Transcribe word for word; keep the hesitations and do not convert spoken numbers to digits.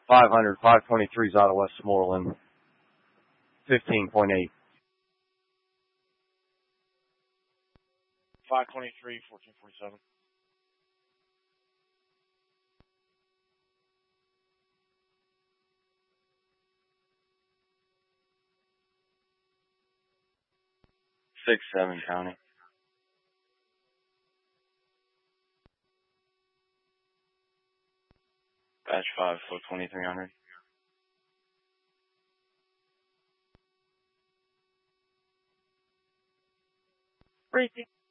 five hundred, five twenty-three is out of Westmoreland. fifteen point eight. five twenty-three, fourteen forty-seven. Six seven county. Batch five, flow twenty-three hundred. Briefing.